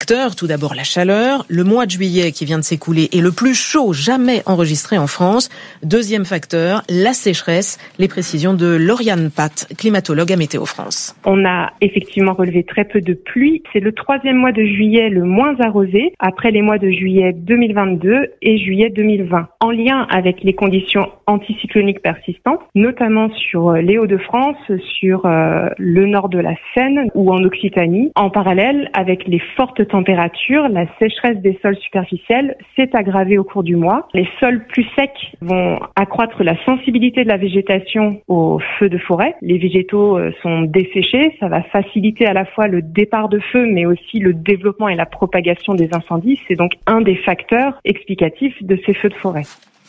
facteurs. Tout d'abord la chaleur. Le mois de juillet qui vient de s'écouler est le plus chaud jamais enregistré en France. Deuxième facteur, la sécheresse. Les précisions de Lauriane Pat, climatologue à Météo France. On a effectivement relevé très peu de pluie. C'est le troisième mois de juillet le moins arrosé, après les mois de juillet 2022 et juillet 2020. En lien avec les conditions anticycloniques persistantes, notamment sur les Hauts-de-France, sur le nord de la Seine ou en Occitanie. En parallèle, avec les fortes températures, la sécheresse des sols superficiels s'est aggravée au cours du mois. Les sols plus secs vont accroître la sensibilité de la végétation aux feux de forêt. Les végétaux sont desséchés, ça va faciliter à la fois le départ de feu, mais aussi le développement et la propagation des incendies. C'est donc un des facteurs explicatifs de ces feux de forêt.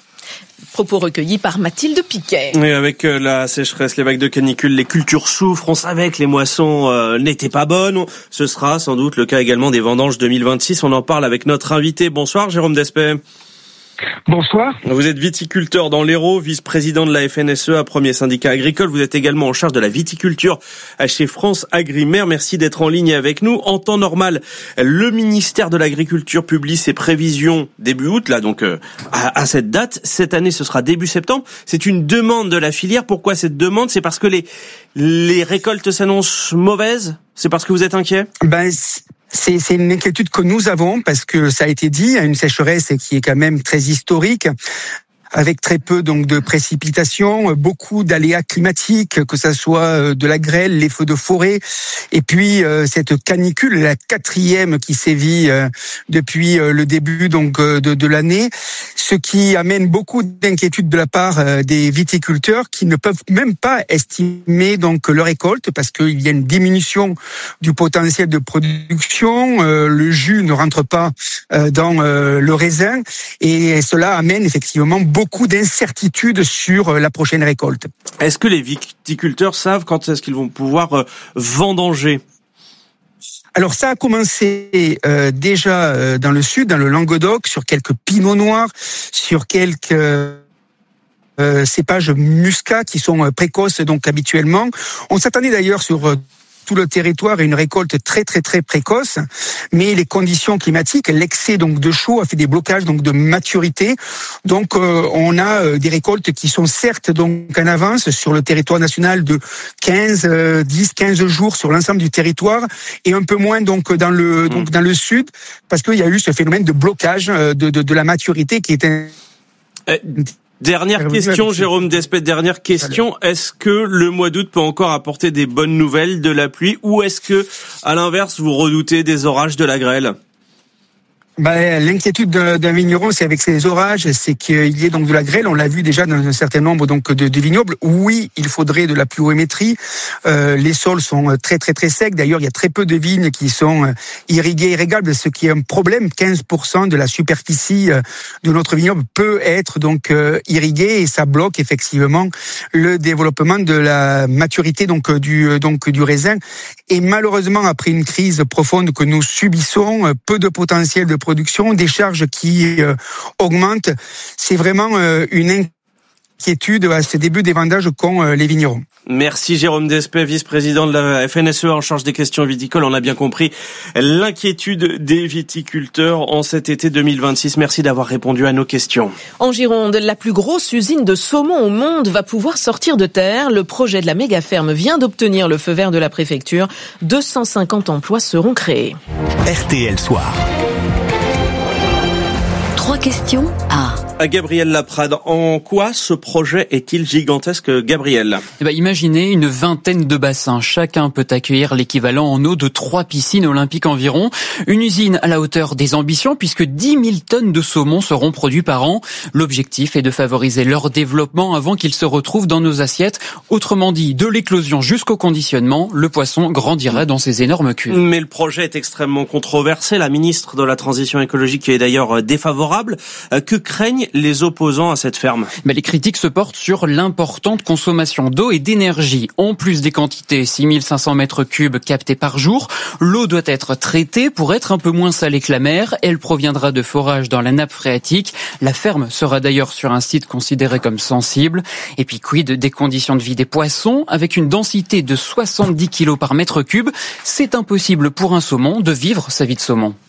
Propos recueillis par Mathilde Piquet. Et avec la sécheresse, les vagues de canicule, les cultures souffrent. On savait que les moissons n'étaient pas bonnes. Ce sera sans doute le cas également des vendanges 2026. On en parle avec notre invité. Bonsoir Jérôme Despey. Bonsoir. Vous êtes viticulteur dans l'Hérault, vice-président de la FNSEA, premier syndicat agricole. Vous êtes également en charge de la viticulture chez France Agrimaire. Merci d'être en ligne avec nous. En temps normal, le ministère de l'Agriculture publie ses prévisions début août, là donc à cette date. Cette année, ce sera début septembre. C'est une demande de la filière. Pourquoi cette demande ? C'est parce que les récoltes s'annoncent mauvaises ? C'est parce que vous êtes inquiet ? C'est une inquiétude que nous avons parce que ça a été dit, une sécheresse qui est quand même très historique, avec très peu donc de précipitations, beaucoup d'aléas climatiques, que ça soit de la grêle, les feux de forêt, et puis cette canicule, la 4e qui sévit depuis le début donc de l'année, ce qui amène beaucoup d'inquiétudes de la part des viticulteurs qui ne peuvent même pas estimer donc leur récolte parce qu'il y a une diminution du potentiel de production, le jus ne rentre pas dans le raisin et cela amène effectivement beaucoup d'incertitudes sur la prochaine récolte. Est-ce que les viticulteurs savent quand est-ce qu'ils vont pouvoir vendanger ? Alors ça a commencé déjà dans le sud, dans le Languedoc, sur quelques pinots noirs, sur quelques cépages muscat qui sont précoces donc habituellement. On s'attendait d'ailleurs sur tout le territoire et une récolte très très très précoce, mais les conditions climatiques, l'excès donc de chaud a fait des blocages donc de maturité. Donc on a des récoltes qui sont certes donc en avance sur le territoire national de 10-15 jours sur l'ensemble du territoire et un peu moins donc dans le sud parce qu'il y a eu ce phénomène de blocage de la maturité qui était Dernière question, Jérôme Despey, dernière question. Est-ce que le mois d'août peut encore apporter des bonnes nouvelles, de la pluie, ou est-ce que, à l'inverse, vous redoutez des orages, de la grêle ? L'inquiétude d'un vigneron, c'est avec ces orages, c'est qu'il y ait donc de la grêle. On l'a vu déjà dans un certain nombre donc de vignobles. Oui, il faudrait de la pluviométrie. Les sols sont très très très secs. D'ailleurs, il y a très peu de vignes qui sont irriguées, irrigables, ce qui est un problème. 15% de la superficie de notre vignoble peut être donc irriguée et ça bloque effectivement le développement de la maturité donc du raisin. Et malheureusement, après une crise profonde que nous subissons, peu de potentiel de production, des charges qui augmentent. C'est vraiment une inquiétude à ce début des vendages qu'ont les vignerons. Merci Jérôme Despey, vice-président de la FNSEA en charge des questions viticoles. On a bien compris l'inquiétude des viticulteurs en cet été 2026. Merci d'avoir répondu à nos questions. En Gironde, la plus grosse usine de saumon au monde va pouvoir sortir de terre. Le projet de la méga-ferme vient d'obtenir le feu vert de la préfecture. 250 emplois seront créés. RTL Soir. 3 questions à Gabriel Laprade, en quoi ce projet est-il gigantesque, Gabriel ? Imaginez une vingtaine de bassins. Chacun peut accueillir l'équivalent en eau de 3 piscines olympiques environ. Une usine à la hauteur des ambitions puisque 10 000 tonnes de saumon seront produits par an. L'objectif est de favoriser leur développement avant qu'ils se retrouvent dans nos assiettes. Autrement dit, de l'éclosion jusqu'au conditionnement, le poisson grandirait dans ces énormes cuves. Mais le projet est extrêmement controversé. La ministre de la Transition écologique est d'ailleurs défavorable. Que craignent les opposants à cette ferme ? Les critiques se portent sur l'importante consommation d'eau et d'énergie. En plus des quantités 6500 mètres cubes captées par jour, l'eau doit être traitée pour être un peu moins salée que la mer. Elle proviendra de forages dans la nappe phréatique. La ferme sera d'ailleurs sur un site considéré comme sensible. Et puis quid des conditions de vie des poissons ? Avec une densité de 70 kg par mètre cube, c'est impossible pour un saumon de vivre sa vie de saumon.